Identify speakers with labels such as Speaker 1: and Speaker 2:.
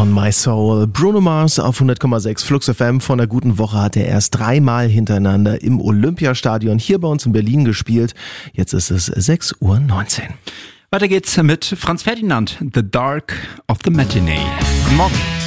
Speaker 1: On My Soul. Bruno Mars auf 100,6 Flux FM. Von der guten Woche hat er erst 3-mal hintereinander im Olympiastadion hier bei uns in Berlin gespielt. Jetzt ist es 6:19 Uhr.
Speaker 2: Weiter geht's mit Franz Ferdinand, The Dark of the Matinee. Guten Morgen.